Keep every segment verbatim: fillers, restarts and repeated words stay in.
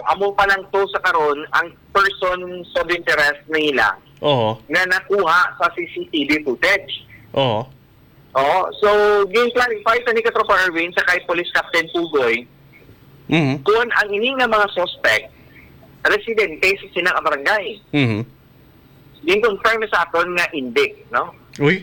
amo pa lang to sa karon ang person of interest nila Oo. na nakuha sa C C T V footage. Oo. Oo, so game clarify sa ni Katropa Erwin sa kay Police Captain Pugoy Mhm. kung ang ining nga mga suspect residente sa sinang barangay. Mhm. Yung confirm sa aton nga hindi, no? Uy.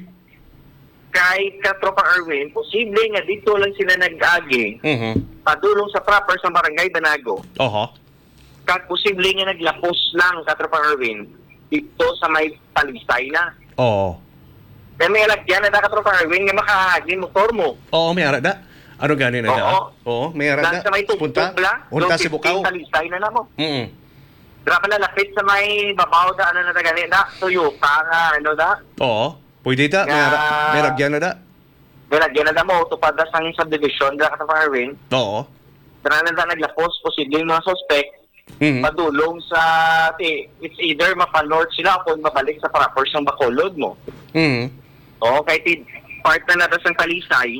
Kay Katropa Erwin, posible nga dito lang sila nag-agi Mhm. padulong sa proper sa barangay Banago. Oho. Kag posible nga naglapos lang Katropa Erwin dito sa may Palisay na. Oo. Kaya may alagyan na da Katropa Erwin nga makahagi motor mo. Oo, may ara da. Ano gani na da? Oo. Oo, may ara da. Sa may Punta. tugtog la, Punta si Bukaw. Palisay na na mo. Mhm. Dra ka na lapit sa may babaw da ano na da gani da. Tuyo pa nga ano da. Oo. Pwede da. May ara. May ragyan na da. May alagyan na da mo tupad da sang subdivision da Katropa Erwin. Oo. Dra na da naglapos posible yung mga suspect Mhm. padulong sa ti, it's either mapa-north sila o mabalik sa proper sang Bacolod mo. Mhm. Oo, kahit i- part na natas ng Talisay,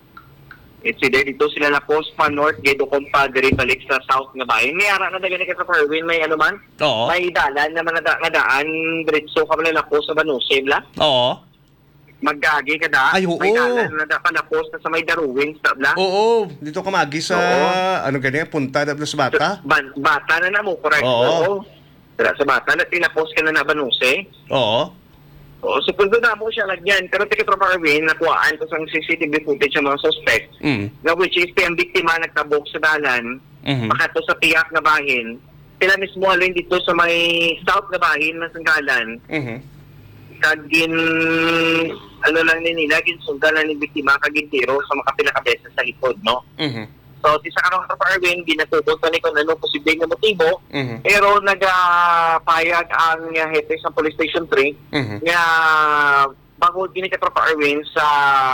it's either dito sila na post pa north, gedo compadre, balik sa south nga bayan. May ara na dagani ka sa Perwin, may ano man, Oo. may dalan naman na da- nga daan, diretso ka man na post sa Banuse, bla? Oo. Maggagi ka da, Ay, oo. may dalan na da pa na post na sa may Daruwins, bla? Oo, dito ka magi sa Oo. ano ganyan, punta na sa bata. Ban- bata na na mo, correct? Oo. Tara, sa bata na, tinapost ka na na Banuse. Oo. Oo, so kung doon na mo siya lagyan, pero tika Tropa Erwin, nakuhaan ko sa C C T V footage ng mga suspect, Mm. na which is ang biktima nagtabok sa dalan, Mhm. makato sa piyak na bahin, sila mismo alin dito sa may south na bahin ng sanggalan, Mhm. kagin, ano lang ni nila, ginsundan ni biktima, kagin tiro sa mga pinakabesa sa likod, no? Mhm. So, si sa karong Tropa Erwin, ginatubot pa ni kung ano posibleng na motibo, Mhm. pero nagpayag ang uh, hepe sa Police Station three, Mhm. nga bago gini ka Tropa Erwin sa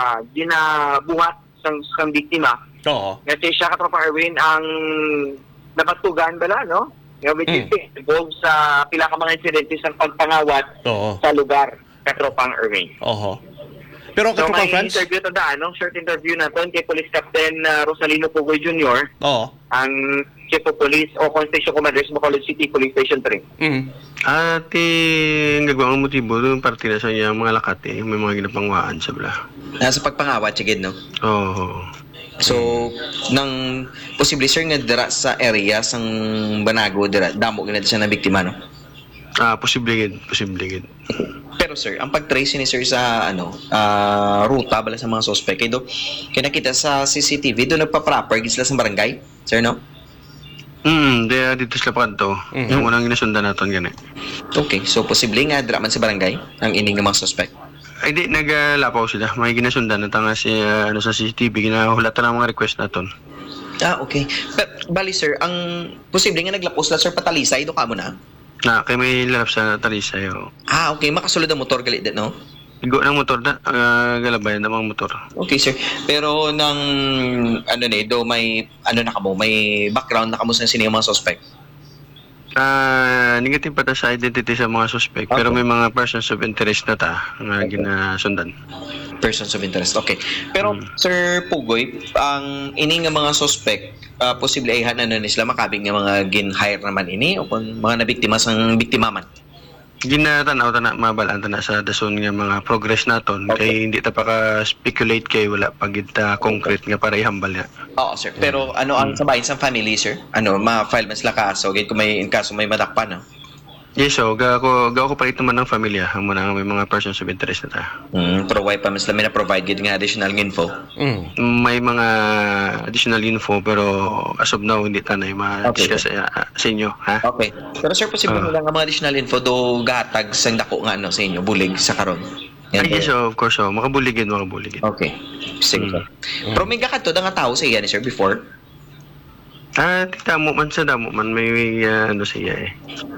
ginabuhat sang sang biktima. Oo. Kasi siya ka Tropa Erwin ang napatugan bala, no? Nga which is involved sa pila ka mga insidente sa pagpangawat Oo. sa lugar ka Tropa Erwin. Oo. Pero So katropang may friends? interview to da, no? Short interview naton kay Police Captain uh, Rosalino Pugoy Junior, Oo. ang Chief of Police o Constitution Commander sa Bacolod City Police Station three. Mhm. At eh, nagawa ang motibo doon parte na sa iyang mga lakat eh, may mga ginapangwaan sa bala. Nasa pagpangawat, sigid, no? Oo. So, nang posible sir nga dira sa area sang Banago, dira, damo ganito siya na biktima, no? Ah, posible gid, posible gid. Pero sir, ang pag-trace ni sir sa ano, ah, ruta bala sa mga suspect, kay do, kaya nakita sa C C T V, do nagpa-proper gid sila sa barangay, sir, no? Hmm, dia dito sila pa kanto. Mhm. Yung unang ginasundan naton gani. Okay, so posible nga dira man sa barangay ang ining nga mga suspect. Ay di nagalapaw sila. May ginasundan na tanga si ah, ano sa C C T V ginahulatan ang mga request naton. Ah, okay. Pero, bali sir, ang posible nga naglapos la sir patalisay do kamo na. Na kay may lalap sa Talisay. Oh. Ah, okay, makasulod ang motor galit din, no? Igo ng motor na, uh, galabayan ng mga motor. Okay, sir. Pero nang ano ni, do may ano na kamo, may background na kamo sa sino yung mga suspect. Ah, negative pa ta sa identity sa mga suspect, pero Okay. may mga persons of interest na ta nga ginasundan. Persons of interest. Okay. Pero Hmm. Sir Pugoy, ang ini nga mga suspect, ah, posible ay hanan na sila makabing nga mga gin-hire naman ini o kung mga nabiktima sang biktima man. Ginatanaw ta na mabalaan ta na sa dason nga mga progress naton Okay. kay hindi ta pa ka speculate kay wala pa gid ta concrete nga para ihambal niya. Oo, sir. Pero ano ang sabahin sa family, sir? Ano, ma-file man sila kaso, gid kung may in kaso may madakpan, no? Yes, so ga ko ga ko palit naman ng pamilya ang muna nga may mga persons of interest na ta. Mm, provide pa man sila may na-provide gid nga additional info. Mhm. May mga additional info pero as of now hindi ta na ma-discuss Okay. sa, sa inyo, ha? Okay. Pero sir, posible Ah. mo lang nga mga additional info do gatag sang dako nga ano sa inyo, bulig sa karon. Yan, Ay, yes, sir. so, of course, so, makabuligid, makabuligid. Okay. Sige, Mm. sir. Pero may gakadto da nga tao sa iya ni sir before. Ah, tita mo man sa damo man may, may ah, ano siya eh.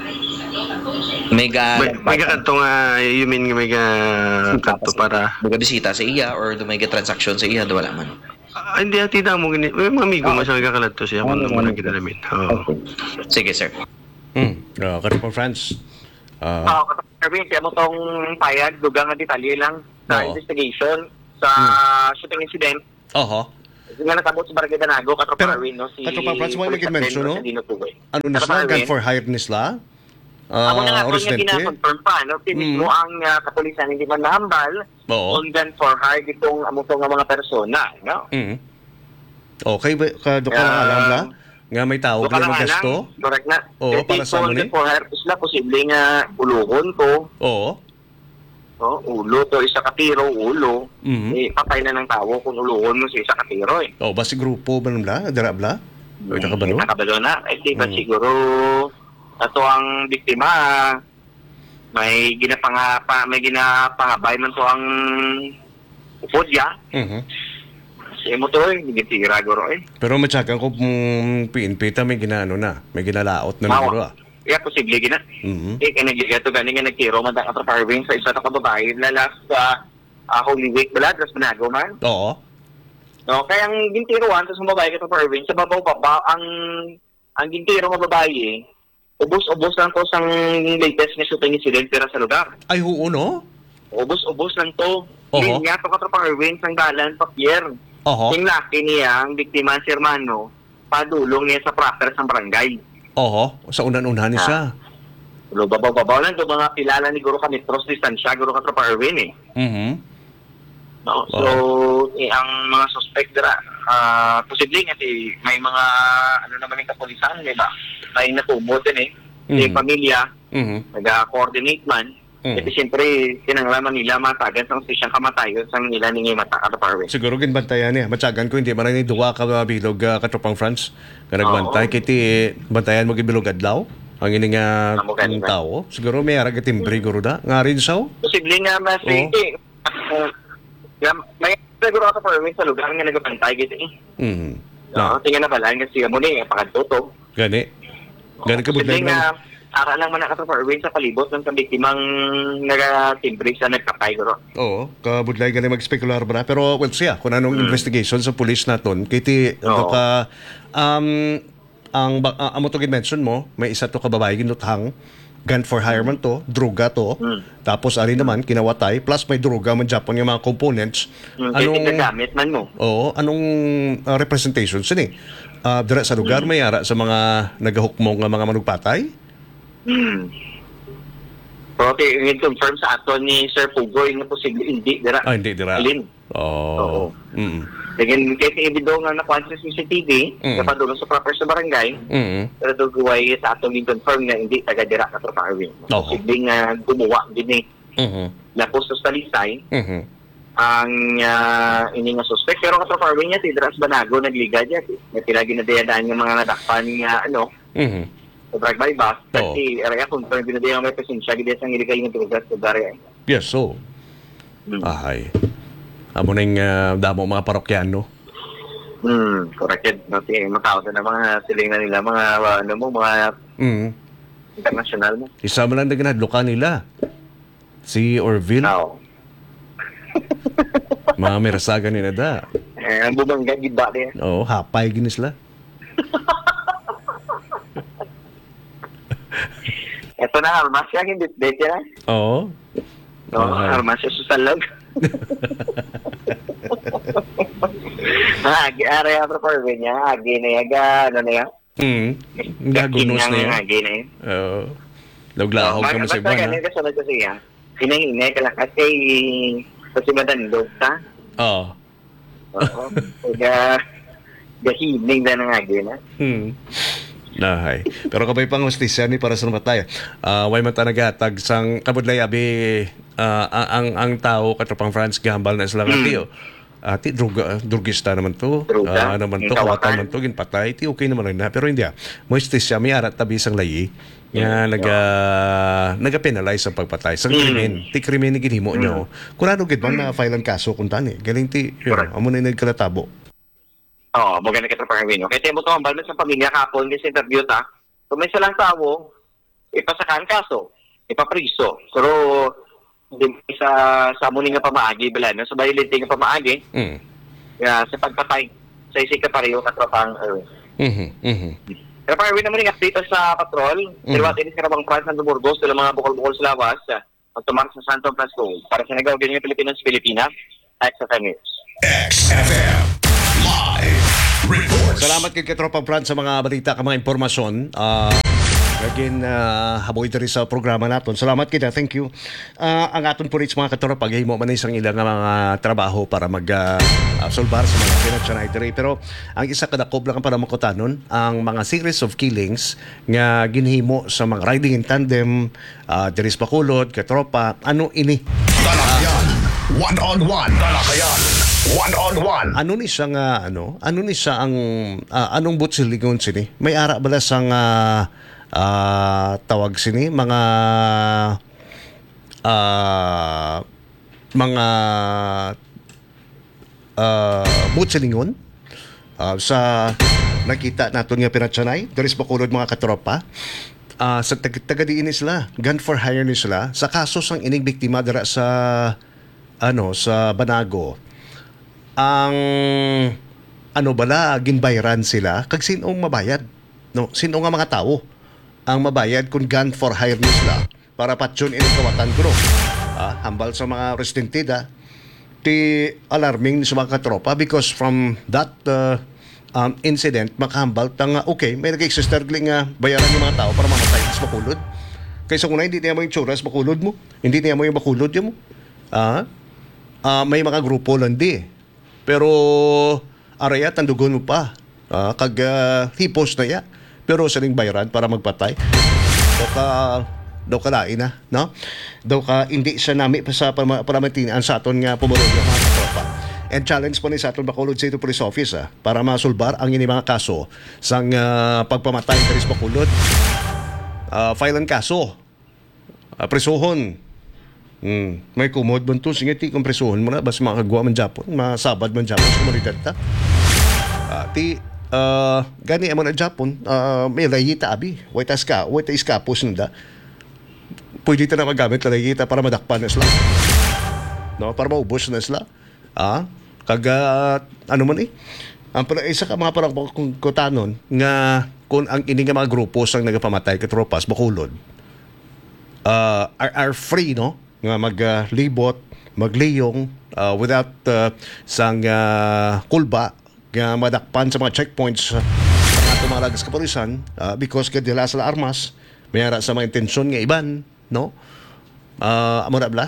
May ga May, may kanto nga, you mean nga may ga kanto para may bisita sa iya or do may ga transaction sa iya do wala man. ah, hindi ah, tita mo gini. May mga amigo Ah, man sa kakaladto siya Ah, kung may naman ang mga- ginalamin. Oo. Sige, sir. Mhm. Uh, katropang friends. Ah. Oo, uh, Erwin, kaya mo tong payag, dugang nga detalye lang sa Oo. investigation sa shooting incident. Oho. Kasi nga natabot sa Barangay Danago, Pero, Katropa Arwin, no? Si Katropa Franz, mo yung Police mention, no? Captain Rosalino Tugoy. Ano na Katropa sila? Gun Arwin, for hire ni sila? Ako na nga Uh, po niya gina-confirm pa, no? Tinismo Mm. ang uh, kapulisan hindi man nahambal Oo. on gun for hire itong amo to nga mga persona, no? Mm. Okay, ba, ka, do ka Ah, lang alam na? Nga may tawag So, na ng gasto? correct na. Oo, Kasi para sa on mo ni? gun for hire sila, posible nga uluhon ko, Oo. no? Ulo to, isa katiro, ulo. Mhm. Eh, patay na ng tao kung uluhon mo sa isa katiro, eh. Oh, basi grupo ba nila? Dara bla? O ita ka ba no? Nakabalo na. Eh, di ba Mm. siguro ato ang biktima, may ginapangapa, may ginapangabay man to ang upod ya. Mhm. Kasi mo to, eh, hindi tira guro eh. Pero matyakan ko mm, P N P ta may ginaano na, may ginalaot na Mawa. naguro ah. Kaya posible gina. Mhm. Eh, kaya nagigato ganing nga nagtiro man ang Parving sa isa na kababae na last sa ah, Holy Week bala, tapos manago man. Oo. No, kaya ang gintiruan sa babae ka Parving, sa babaw baba, ang ang gintiro nga babae, ubos-ubos lang to sang latest na shooting incident pero sa lugar. Ay huo no? Ubos-ubos lang to. Oho. Linya to ka Parving sang dalan pa Pierre. Oho. Yung laki niya, ang biktima si Hermano, padulong niya sa proper sa barangay. Oho. Sa unan-unahan ni Ah. siya. Lo babaw-babaw lang to mga kilala ni Guro Kamitros distansya, Guro Katropa Erwin eh. Mhm. No? So, eh, ang mga suspect dira, ah posible nga si may mga ano naman yung kapulisan, di ba? May natubo din eh. Yung Mhm. pamilya, Mhm. nag-coordinate man. Mhm. Kasi siyempre, tinanglaman nila matagan sa siyang kamatayon sa nila ningi mata Katropa Erwin. Siguro ginbantayan niya. Matyagan ko hindi man ni duwa ka bilog uh, katropang France. Nga nagbantay Oo. kiti bantayan mo gibilog adlaw. Ang ini nga Amo ka, ang diba? tao. Siguro may arag timbre guro da. Nga rin saw. Posible nga mas Oo. eh, uh, may siguro ako Erwin sa lugar nga nagbantay gitu eh. Mhm. No, Na, tingnan na pala kasi mo ni pakadto. gani. Gani ka budlay Posible lang. nga ara lang man ako sa Erwin sa palibot ng biktimang nagatimbre sa nagkapay guro. Oo, kabudlay gani magspekular ba na? Pero well siya, kung anong investigation sa police naton, kiti Hmm. Oo. do ka um ang ba- uh, amo to mention mo, may isa to ka babae ginuthang gun for hire man to, droga to. Mm. Tapos ari naman kinawatay plus may droga man Japon yung mga components. Hmm, Anong gagamit man mo? Oo, anong uh, representation sini? Uh, dira sa lugar may ara sa mga nagahukmong nga mga manugpatay? Hmm. So, okay, yung confirm sa ato ni Sir Pugoy na posible hindi dira. Ah, hindi dira. Alin? Oo. Oo. Mm. Again, kahit ibido nga nakuha sa C C T V, Mm. napadulong sa proper sa barangay, Mm. pero duguway sa ato ni confirm na hindi taga dira ka Tropa Erwin. Oo. Posible nga gumawa din eh. Mhm. Lapos sa talisay, Mhm. ang uh, ini nga suspect. Pero Tropa Erwin niya, si Dras Banago, nagliga niya. Natila ginadayadaan yung mga nadakpan niya, ano, Mhm. sa drug by bus. Oo. Kasi, area confirm, ginadayang may presensya, gidaya sang illegal yung drugas sa area. Yes, so. Hmm. Ahay. Amo ning uh, damo mga parokyano. Hmm, corrected. No, si matao na mga silingan nila, mga uh, ano mo, mga Mm. international mo. Isa man lang na ginadloka nila. Si Orville, Oo. mga mirasaga ni Nada. Eh, ang bumangga, giba din. Oo, hapay ginis la. Ito na, armasya, hindi dete na. Oo. No, Okay. armasya sa salog. Ah, agi area pro Erwin niya, agi na yaga, ano na yan? Mm. Gagunos na yan. Agi na yan. Oo. Laglahog ka mo sa iba Basta na. ganun kasunod kasi yan. Hinahinay ka lang kasi kasi madandog ta. Oo. Oo. Kaya gahining na ng agi na. Hmm. Nahay. Pero kabay pang hostisya ni para sa namatay. Ah, way man ta nagatag sang kabudlay abi ah, ang, ang ang tao katropang France gambal na sila nga tiyo. Ati druga drugista naman to. Druga? Ah, naman to Yung kawatan kawakan? man to ginpatay. Ti okay naman rin na pero hindi ah. Mo hostisya mi arat tabi sang layi. Nga naga naga-penalize sa pagpatay sang krimen. Ti krimen ni ginhimo nyo. Kurano gid man na file ang kaso kun tani. Galing ti yun, Correct. amo na nagkalatabo. Oo, maganda kita pa Erwin. Okay, tayo mo ito ang balman sa pamilya kapon this interview ta. Kung may silang tawo, ipasakan kaso, ipapriso. Pero hindi sa sa muli nga pamaagi bala no, sa violente nga pamaagi, Mm. kaya sa pagpatay sa isika pareho katropang Erwin. Mhm. Mhm. Pero pa Erwin naman yung update sa patrol, Mhm. mm. inis karabang France ng Burgos, sila mga bukol-bukol sa lawas, magtumar sa Santo Blasco. Para sa nagawa ganyan yung Pilipinas, Pilipinas, at sa News. X F M. Live Live reports. Salamat kay Katropang Franz sa mga balita, ka mga impormasyon. Ah, again, uh, haboy diri sa programa naton. Salamat kita, thank you. Ah, ang aton po rin sa mga katropa, gahimo man isang ilang mga trabaho para mag-solbar sa mga pinagsanay diri. Pero ang isa kadakob lang para makutanon, ang mga series of killings nga ginhimo sa mga riding in tandem, uh, diri sa Bacolod, katropa, ano ini? Talakayan. One on one. Talakayan. One on one. Ano ni siya nga ano? Ano ni siya ang ah, anong butsilingon sini? May ara bala sang ah, ah, tawag sini mga ah, mga ah, butsilingon ah, sa nakita naton nga pinatsanay diri sa Bacolod mga katropa. Ah, sa tag- taga diin ni sila, gun for hire ni sila sa kaso sang ining biktima dira sa ano sa Banago. Ang ano bala ginbayran sila kag sinong mabayad, no, sino nga mga tao ang mabayad kung gun for hire ni sila para patyon ining kawatan group. Ah, hambal sa mga residente da ti alarming sa mga katropa because from that uh, um, incident makahambal tang okay may nag-exister nga bayaran ng mga tao para mamatay sa Bacolod. Kaysa kung na hindi niya mo yung tsura sa Bacolod mo, hindi niya mo yung Bacolod mo. Ah, ah, may mga grupo lang di. Pero araya tandugon mo pa. Ah, kag uh, hipos na ya. Pero saling bayaran para magpatay. Daw ka daw ka lain na, no? Daw ka hindi siya nami pa sa paramantinaan sa aton nga pumulong ng mga katropa. And challenge po ni sa aton Bacolod City Police Office ah, para masulbar ang ini mga kaso sang uh, pagpamatay diri sa Bacolod. Uh, file ang kaso. Uh, presohon. Hmm. May kumod man to. Sige, ti kung presohon mo na. Basta makagawa man Japon. Masabad man Japon sa komunidad ta. Uh, ti, uh, gani mo na Japon, uh, may layita abi. Wait as ka. Wait as kapos nanda. Pwede ta na magamit na layita para madakpan na sila. No? Para maubos na sila. Ah? Kaga, ano man eh. Ang pala, isa ka mga parang kutanon nga kung ang ini nga mga grupo sang nagapamatay katropas, Bacolod, uh, are, are free, no? Nga maglibot, magliyong uh, without uh, sang uh, kulba nga madakpan sa mga checkpoints uh, sa mga tumalagas kapulisan uh, because kadila sa armas mayara sa mga intensyon nga iban, no? Uh, amo na bla?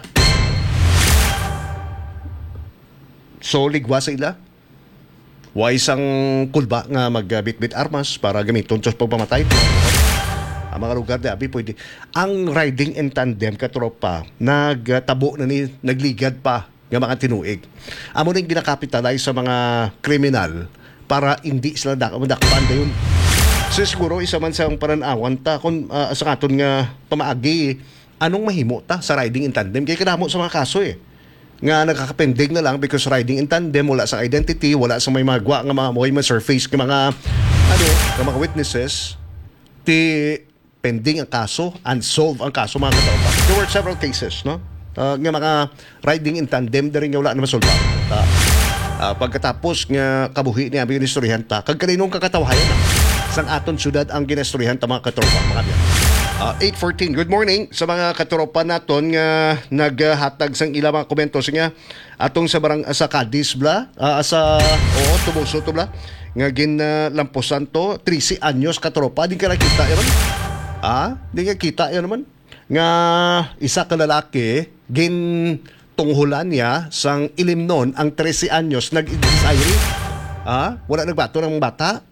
So ligwa sa ila wa isang kulba nga magbitbit armas para gamiton sa pagpamatay. Ang mga lugar na abi pwede. Ang riding in tandem katropa nagtabo na ni nagligad pa ng mga tinuig. Amo ning ginakapitalize sa mga kriminal para hindi sila dak madakpan dayon. So siguro isa man sa pananawan ta kung uh, sa aton nga pamaagi anong mahimo ta sa riding in tandem kay kadamo sa mga kaso eh. Nga nakakapending na lang because riding in tandem wala sa identity, wala sa may magwa nga mga may surface nga mga ano, nga mga witnesses ti pending ang kaso, unsolved ang kaso mga katropa. There were several cases, no? Uh, nga mga riding in tandem na rin nga wala na masolba. Uh, uh, pagkatapos nga kabuhi niya ang ginistoryahan ta, kag kaninong kakatawahayan na sang aton syudad ang ginistoryahan ta mga katropa, mga biyan. Uh, eight fourteen, good morning sa mga katropa naton nga naghatag sang ilang mga komento nga atong sa barang sa Cadiz bla, uh, sa oo, tumuso to bla, nga ginlamposan to, thirteen anyos katropa, di ka nakita yun. Ah, di nga kita yan naman. Nga isa ka lalaki, gin tunghulan niya sang ilimnon ang thirteen anyos nag-desire. Ah, wala nagbato ng bata.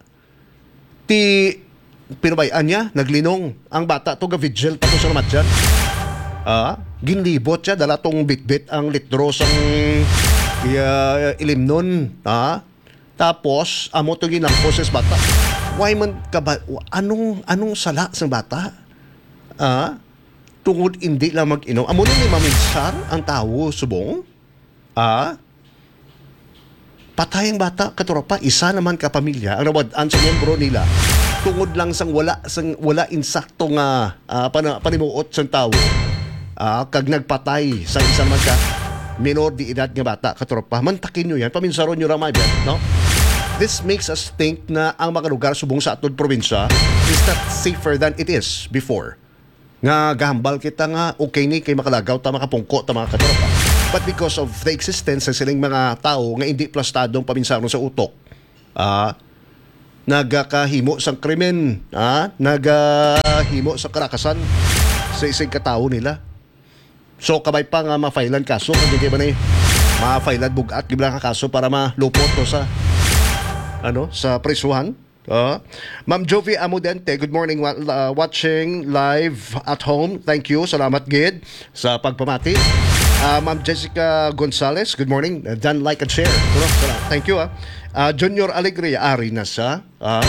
Ti pinubayan niya, naglinong. Ang bata to ga-vigil pa to sa namatyan. Ah, ginlibot siya, dala tong bitbit ang litro sang uh, ilimnon. Ah, tapos, amo to ginampos sa bata. Why man ka ba, anong, anong sala sa bata? Ah, tungod hindi lang mag-inom. Amo na ni maminsar ang tao subong? Ah, patay ang bata, katropa, isa naman ka pamilya, ang rawadaan sa miyembro nila, tungod lang sang wala, sang wala insakto nga uh, pan, panimuot sa tao, uh, kag nagpatay sa isa naman ka, minor di edad nga bata, katropa, mantakin nyo yan, paminsaron nyo ramay yan, no? This makes us think na ang mga lugar subong sa atod probinsya is not safer than it is before. Nga gahambal kita nga okay ni kay makalagaw ta makapungko ta mga katropa. But because of the existence ng silang mga tao nga hindi plastadong paminsaron sa utok, ah, nagakahimo sang krimen, ah, nagahimo sa karakasan sa isang katao nila. So kabay pa nga ma-filean kaso kung hindi ba na ma-filean bugat gibla ka kaso para malupot to sa ano sa prisuhan. Uh, Ma'am Jovi Amudente, good morning, wa- uh, watching live at home. Thank you. Salamat gid sa pagpamati. Uh, Ma'am Jessica Gonzalez, good morning. Uh, done like and share. Pero, salamat. Thank you. Ah. Uh, Junior Alegria, ari na sa. Uh,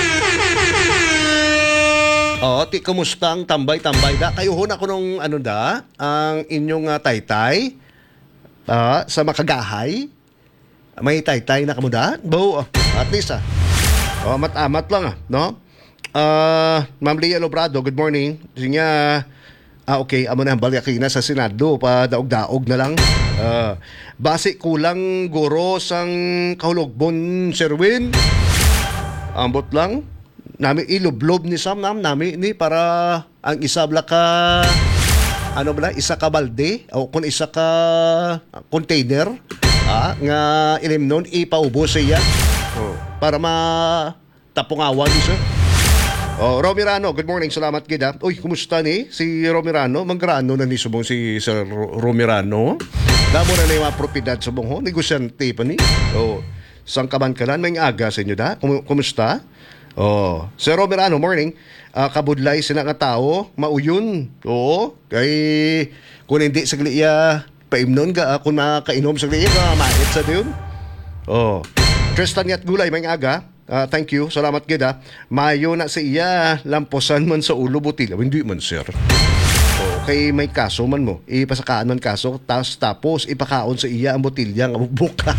oh, ti kumustang tambay-tambay da. Kayo ho na ko nung ano da, ang inyong uh, taytay uh, sa makagahay. May taytay na kamuda. Bo, at least ah. Oh, mat-amat lang ah, no? Uh, Ma'am Leah Lobrado, good morning. Sige nga, ah okay, amo na ang balyakina sa Senado, pa daog-daog na lang. Uh, base kulang guro sang kahulogbon, Sherwin. Ambot lang. Nami ilublob ni Sam nam nami ni para ang isa bla ka ano bala isa ka balde o kung isa ka container ah, nga ilim nun ipaubos siya. Oh, para matapungawan siya. Oh, Romirano, good morning. Salamat gid. ah. Uy, kumusta ni si Romirano? Mangrano na ni subong si Sir Ro- Romirano. Damo na ni mga propiedad subong ho, negosyante pa ni. Oh, sang kaban-kalan may aga sa inyo da. Kum- kumusta? Oh, Sir Romirano, morning. Uh, kabudlay sila nga tao, mauyon. Oo, kay kung hindi sagli iya paimnon ka, uh, kung makainom sagli iya ka, mait sa diyon. Oh, Tristan Yat Gulay, may aga. Uh, thank you. Salamat gid ah. Mayo na sa iya, lamposan man sa ulo butil. Hindi man, sir. Oh, kay may kaso man mo. Ipasakaan man kaso, tapos, tapos ipakaon sa iya ang butilya ng buka.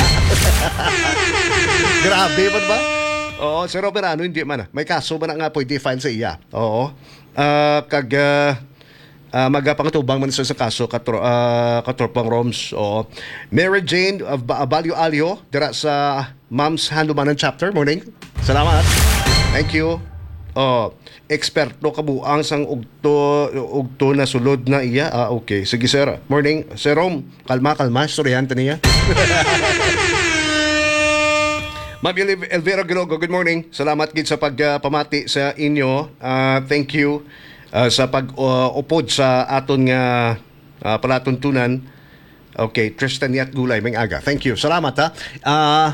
Grabe man ba? Oo, Sir Roberano, hindi man ah. May kaso man nga pwede file sa iya. Oo. Uh, kag... Uh, Uh, magpangtubang man sa kaso katro, uh, katropang Roms. Oo. Mary Jane of ba- Balyo Alio dira sa Mom's Handumanan Chapter. Morning. Salamat. Thank you. Oh, eksperto kabuang sang ugto ugto na sulod na iya. Ah, okay. Sige sir. Morning. Sir Rom, kalma kalma, storyante niya. Ma'am Elvira Gilogo, good morning. Salamat gid sa pagpamati uh, sa inyo. Uh, thank you. Uh, sa pag-upod uh, sa aton nga uh, palatuntunan. Okay, Tristan Yat Gulay, may aga. Thank you. Salamat ha. Uh,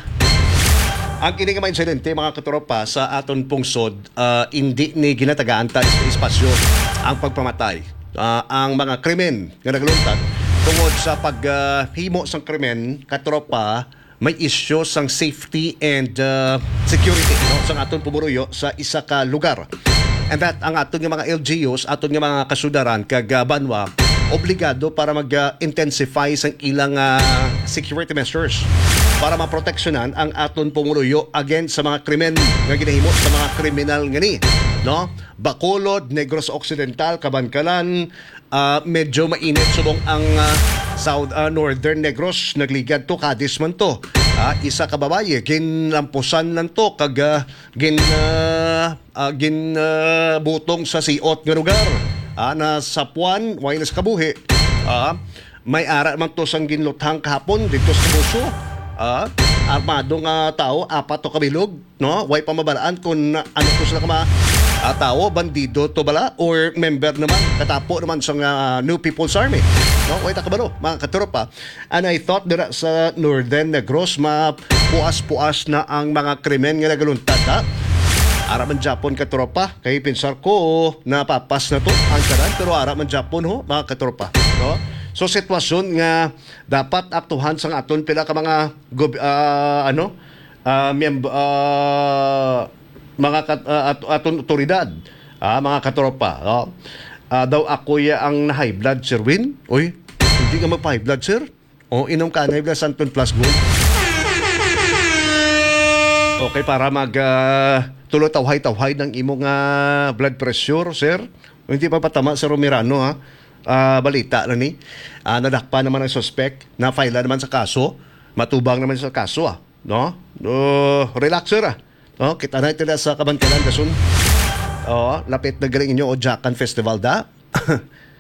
ang kini nga insidente mga katropa sa aton pungsod, uh, hindi ni ginatagaan ta sa espasyo ang pagpamatay. Uh, ang mga krimen nga nagluntad tungod sa paghimo uh, sang krimen, katropa, may issue sang safety and uh, security no? Sang aton pumuruyo sa isa ka lugar. And that ang aton nga mga L G Us, aton nga mga kasudaran kag uh, banwa obligado para mag-intensify uh, sang ilang uh, security measures para maproteksyonan ang aton pumuluyo against sa mga krimen nga ginahimo sa mga kriminal ngani, no? Bacolod, Negros Occidental, Cabancalan, uh, medyo mainit subong ang uh, South uh, Northern Negros nagligad to Cadiz man to. Ah, isa ka babaye ginlampusan lang to kag uh, gin uh, uh, gin uh, butong sa siot nga lugar. Ah, na Sapuan, way na sa kabuhi. Ah, may ara man to sang ginluthang kahapon dito sa Buso. Ah, armado nga tao, apat to kabilog, no? Way pamabalaan kung uh, ano to sila ka ma uh, tao, bandido to bala or member naman katapo naman sa uh, New People's Army. No, way ta kabalo, mga katropa. And I thought dira sa Northern Negros mapuas-puas na ang mga krimen nga nagaluntad ha. Ara man Japon katropa, kay pinsar ko na papas na to ang kanan pero ara man Japon ho, mga katropa, no? So sitwasyon nga dapat aktuhan sang aton pila ka mga gob, uh, ano uh, miyemb, uh, mga kat, uh, at, aton otoridad, ah, mga katropa, no? Uh, daw ako ya ang na high blood, Sir Win. Uy, hindi ka magpa-high blood, sir? O, inom ka na high blood, Santon Plus Gold. Okay, para mag uh, tulo-tawhay-tawhay ng imong uh, blood pressure, sir. O, hindi pa patama, Sir Romirano, ha? Uh, balita na ni. Uh, nadakpa naman ang suspect. Na-file naman sa kaso. Matubang naman sa kaso, ah. No? Uh, relax, sir, ah. No? Kita na ito na sa Kabankalan, Dasun. Oo, lapit na galing inyo o Jacan Festival da.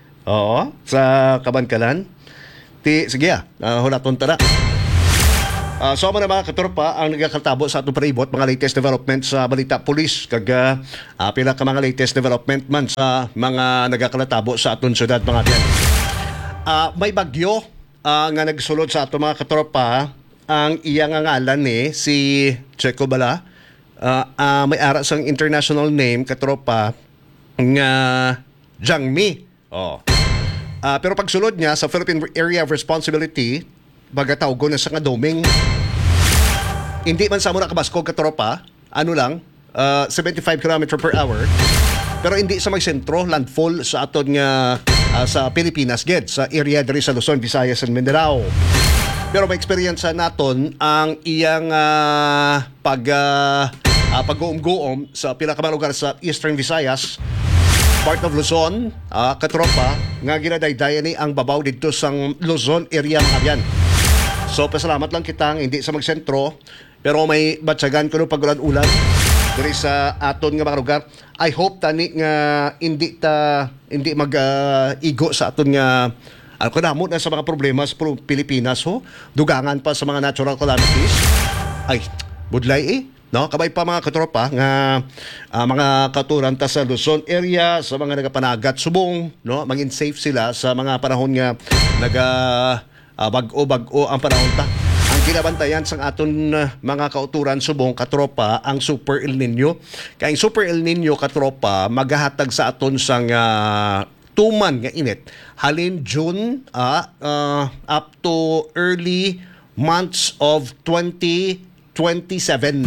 Oo, sa Kabankalan. Ti, sige ah, uh, hulaton tara. Uh, so mga mga katropa ang nagkakatabo sa atong paribot mga latest development sa balita pulis kag uh, pila ka mga latest development man sa mga nagkakalatabo sa atong syudad mga biyan. Uh, may bagyo uh, nga nagsulod sa atong mga katropa ang iyang ngalan ni si Checo Bala. Uh, uh, may ara sang international name katropa nga Jiang Mi. Oh. Uh, pero pagsulod niya sa Philippine Area of Responsibility bagatawgo na sa nga doming. Hindi man sa muna kabaskog katropa, ano lang, uh, seventy-five kilometers per hour. Pero hindi sa magsentro, landfall sa aton nga uh, sa Pilipinas ged sa area diri sa Luzon, Visayas and Mindanao. Pero may experience naton ang iyang uh, pag uh, uh, pag-uum-guom sa pila ka mga lugar sa Eastern Visayas, part of Luzon, uh, katropa, nga ginadaydayan ni ang babaw dito sa Luzon area mga biyan. So, pasalamat lang kita hindi sa magsentro, pero may batsagan ko no pagulan-ulan diri sa aton nga mga lugar. I hope tani nga hindi ta hindi mag-igo uh, sa aton nga ano uh, kanamo na sa mga problema sa Pilipinas ho, dugangan pa sa mga natural calamities. Ay, budlay eh. No, kabay pa mga katropa nga uh, mga katuran ta sa Luzon area sa mga nagapanagat subong, no, maging safe sila sa mga panahon nga naga uh, bag-o-bag-o ang panahon ta. Ang ginabantayan sang aton uh, mga kauturan subong katropa ang Super El Nino. Kay Super El Nino katropa magahatag sa aton sang uh, tuman nga init halin June uh, uh, up to early months of twenty twenty-seven.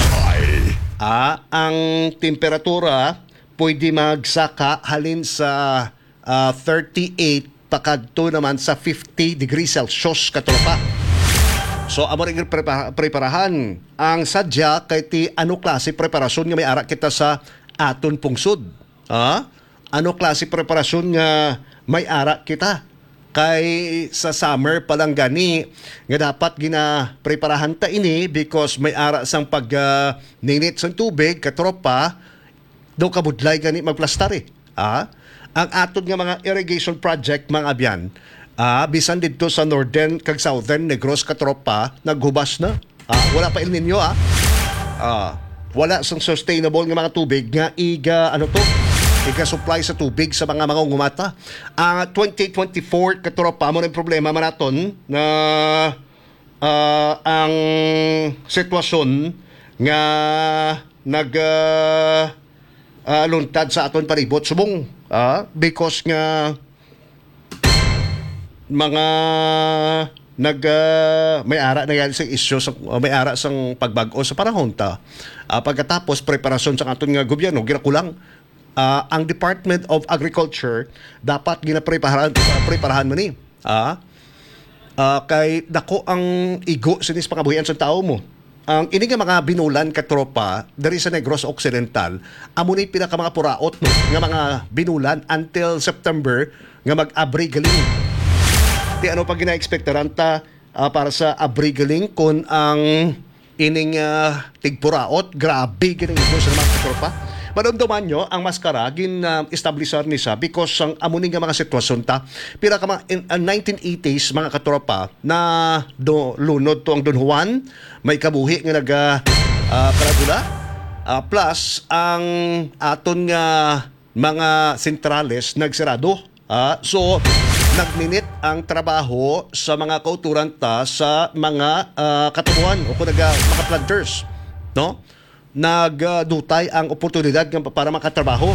Ah, ang temperatura pwede magsaka halin sa uh, thirty-eight pakadto naman sa fifty degrees Celsius katropa. So amo rin prepara- preparahan ang sadya kay ti ano klase preparasyon nga may ara kita sa aton pungsod. Ah? Ano klase preparasyon nga may ara kita? Kay sa summer pa lang gani nga dapat gina-preparahan ta ini because may ara sang pag uh, ninit sang tubig katropa do kabudlay gani magplastar eh. Ah? Ang aton nga mga irrigation project mga abyan, ah, bisan dito sa northern kag southern Negros katropa naghubas na. Ah, wala pa El Nino ah. Ah, wala sang sustainable nga mga tubig nga iga ano to? Iga-supply sa tubig sa mga mangungumata. Ang uh, twenty twenty-four katropa mo rin problema man naton na uh, ang sitwasyon nga nag uh, uh, luntad sa aton paribot subong uh, because nga mga nag uh, may ara na yan sa isyu sa uh, may ara sang pagbag-o sa panahon ta. Uh, pagkatapos preparasyon sa aton nga gobyerno ginakulang. Uh, ang Department of Agriculture dapat ginapreparahan uh, preparahan man ni. Ah. Uh, kay dako ang igo sinis pangabuhian sa tao mo. Ang ini nga mga binulan katropa diri sa Negros Occidental, amo ni pinaka mga puraot no, nga mga binulan until September nga mag-abrigaling. Di ano pa gina-expectaran ta uh, para sa abrigaling kun ang ining uh, tigpuraot grabe gini ito sa mga katropa. Maramdaman nyo, ang maskara, gin-establisher uh, ni siya because ang amunin nga mga sitwasyon ta. Pira ka mga in uh, nineteen eighties, mga katropa, na do, lunod to ang Don Juan, may kabuhi nga nag uh, karadula. Uh, plus, ang aton nga mga sentrales nagsirado. Uh, so, nagminit ang trabaho sa mga kauturan ta sa mga uh, katubuhan o kung naga, mga planters. No? Nagdutay ang oportunidad para makatrabaho.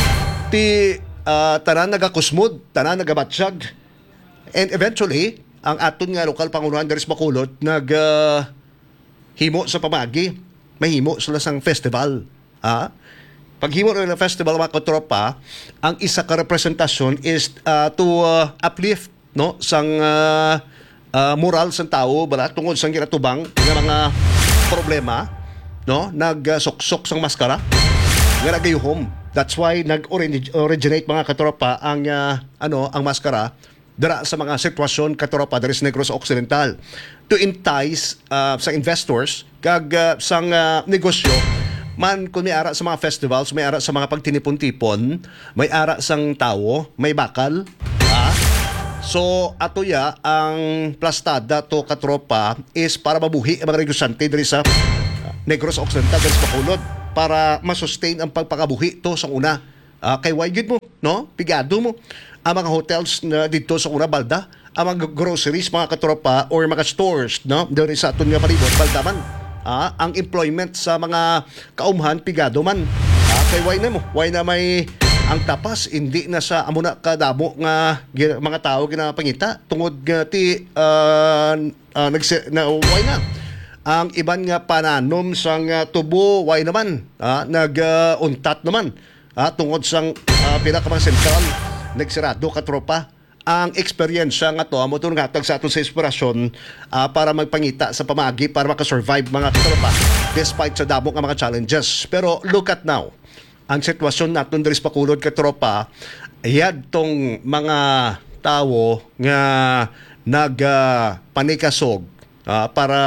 Ti uh, tanan nagakusmod, tanan nagabatsyag. And eventually, ang aton nga lokal panguluhan diri sa Bacolod nag uh, himo sa pamagi, mahimo sila sang festival. Ah? Paghimo ng festival mga katropa, ang isa ka representasyon is uh, to uh, uplift no sang uh, uh, moral sang tao bala tungod sang ginatubang nga mga problema. No, nagsuksok sang maskara nga nagayuhom. That's why nag-originate mga katropa ang uh, ano ang maskara dira sa mga sitwasyon katropa diri sa Negros Occidental to entice uh, sa investors kag uh, sang uh, negosyo man kung may ara sa mga festivals, may ara sa mga pagtinipon-tipon, may ara sang tao, may bakal, ha? So ato ya ang plastada to katropa is para mabuhi ang mga negosyante diri sa Negros Occidental diri sa Bacolod para ma-sustain ang pagpakabuhi to sa una. Ah, kay why gid mo, no? Pigado mo ang mga hotels na dito sa una balda, ang mga groceries, mga katropa or mga stores, no? Diri sa aton nga palibot balda man. Ah, ang employment sa mga kaumhan pigado man. Ah, kay why na mo? Why na may ang tapas hindi na sa amo na kadamo nga gi- mga tao ginapangita tungod nga ti uh, uh, nagse na why na ang iban nga pananom sang uh, tubo why naman ah, nag-untat naman ah, tungod sang uh, pinakamang sentral nagsirado katropa ang experience nga to amo tong hatag sa aton sa inspirasyon ah, para magpangita sa pamagi para makasurvive mga katropa despite sa damo nga mga challenges. Pero look at now ang sitwasyon naton diri sa Bacolod katropa yad tong mga tawo nga nag uh, panikasog ah, para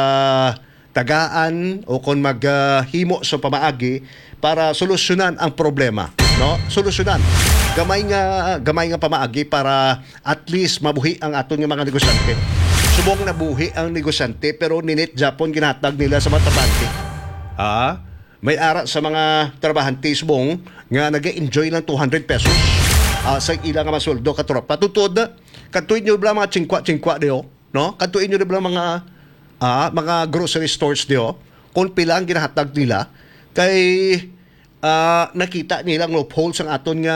tagaan o kung maghimo uh, sa pamaagi para solusyonan ang problema, no? Solusyonan. Gamay nga gamay nga pamaagi para at least mabuhi ang aton nga mga negosyante. Subong nabuhi ang negosyante pero ninit Japon ginhatag nila sa mga trabahante. Ah, may ara sa mga trabahante subong nga nag-enjoy ng two hundred pesos uh, sa ilang nga masweldo katropa. Tutod katuin nyo bala mga chingkwa-chingkwa diyo, no? Katuin nyo bala mga Ah, mga grocery stores dio kung pila ang ginahatag nila kay ah, nakita nilang loopholes ang aton nga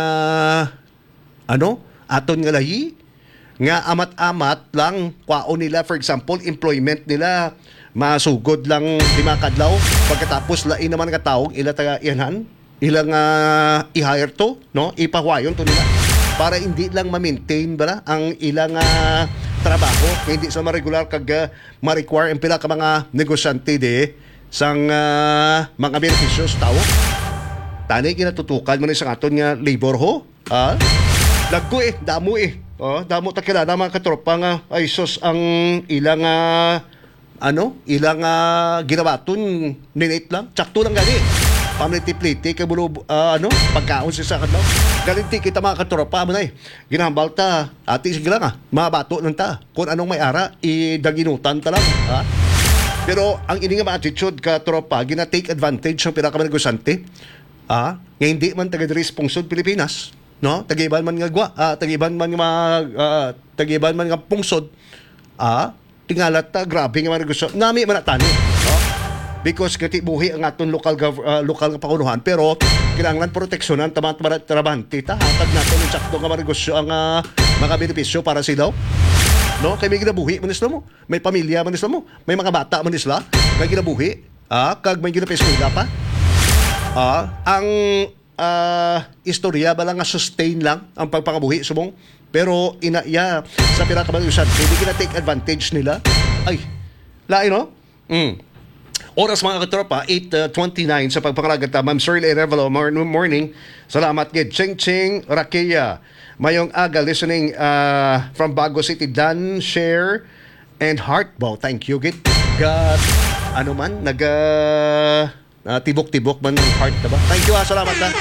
ano aton nga lahi nga amat-amat lang kwaon nila, for example employment nila masugod lang lima kadlaw pagkatapos lain naman nga tawo ila taga iyanhan ilang uh, i-hire to, no, ipahuayon to nila para hindi lang ma-maintain bala ang ilang uh, trabaho, hindi sa ma-regular kag uh, ma-require ang pila ka mga negosyante di sang uh, mga benepisyo sa tao. Tani ginatutukan mo ni sa aton nga labor ho. Ah? Lagko eh, damo eh. Oh, damo ta kilala mga katropa nga ay sus ang ilang uh, ano, ilang uh, ginawaton ninit lang. Tsakto lang gani. Pamliti-pliti kay bulo uh, ano, pagkaon sa sa kadlaw. Galinti kita mga katropa mo na eh. Ginahambal ta, ati sige lang ah, mabato lang ta. Kung anong may ara, idaginutan ta lang. Ha? Pero ang ini nga attitude ka tropa, gina-take advantage ng pinakamanegosante. Ah, nga hindi man taga diri sa pungsod Pilipinas, no? Tagiban man nga gwa, ah, tagiban man nga uh, tagiban man nga pungsod. Ah, tingalat ta grabe nga manegosyo. Nami man tani, no? Because kati buhi ang aton local gov- uh, local nga pakunuhan pero kinahanglan proteksyonan ta mga trabahante ta hatag naton ang sakto nga manegosyo ang uh, mga benepisyo para sila. No, kay may ginabuhi man isla mo, may pamilya man isla mo, may mga bata man isla, may ginabuhi, ah, kag may ginapiskwela pa. Ah, ang uh, istorya ba lang nga sustain lang ang pagpakabuhi subong pero inaya sa pinakamanegosyan hindi gina take advantage nila. Ay, lain no? Mm. Oras mga katropa, eight twenty-nine sa pagpakalagat ta. Ma'am Shirley Revelo, morning. Salamat kay Ching Ching Rakeya. Mayong aga listening uh, from Bago City, Dan, Share, and Heartball. Thank you, Gid. God, ano man, nag uh, uh, tibok-tibok man ng heart na ba? Thank you ha, salamat ha.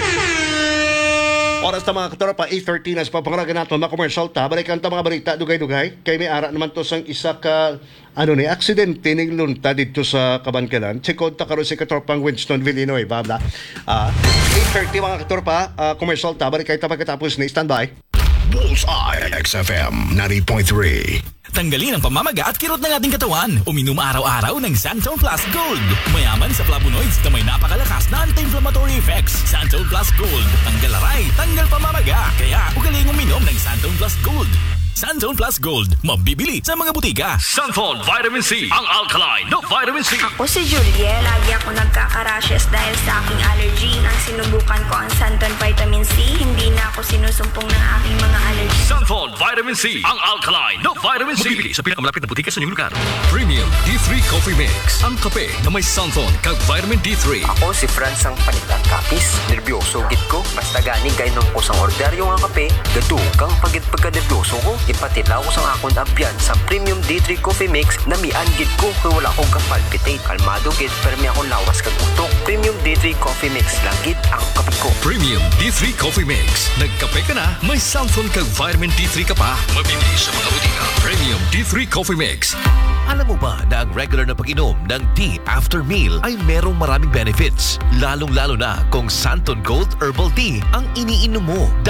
Oras ta mga katropa, eight thirty na sa papangaragan nato mga commercial ta. Balikan ta mga balita, dugay-dugay. Kay may ara naman to sang isa ka ano ni aksidente ning lunta dito sa Kabankalan. Sikod ta karon si katropang Winston Villanueva, bla. Ah, eight thirty mga katropa, uh, commercial ta. Balikan ta pagkatapos ni standby. Bullseye X F M ninety point three. Tanggalin ang pamamaga at kirot ng ating katawan. Uminom araw-araw ng Santone Plus Gold. Mayaman sa flavonoids na may napakalakas na anti-inflammatory effects. Santone Plus Gold. Tanggal aray, tanggal pamamaga. Kaya ugaling uminom ng Santone Plus Gold. Santone Plus Gold. Mabibili sa mga butika. Sanford Vitamin C. Ang alkaline na vitamin C. Ako si Julie. Lagi ako nagkaka-rashes dahil sa aking allergy. Nang sinubukan ko ang Santon Vitamin C, hindi na ako sinusumpong ng aking mga allergy. Sanford Vitamin C. Ang alkaline na vitamin C. Mabibili sa pinakamalapit na butika sa inyong lugar. Premium D three Coffee Mix. Ang kape na may Sanford kag vitamin D three. Ako si Franz ang panitan kapis. Nervyoso git ko. Basta gani gay nung kusang order yung ang kape. Gadukang pagit pagka-nervyoso ko. Ipatilaw ko sa akong abyan sa Premium D three Coffee Mix na mian gid ko kung wala akong kapalpitate. Kalmado gid pero may akong lawas kag utok. Premium D three Coffee Mix lang gid ang kape ko. Premium D three Coffee Mix. Nagkape ka na, may Sanford kag vitamin D three ka pa. Mabibili sa mga butika. Premium D three Coffee Mix. Alam mo ba na ang regular na pag-inom ng tea after meal ay merong maraming benefits? Lalong-lalo na kung Santon Gold Herbal Tea ang iniinom mo.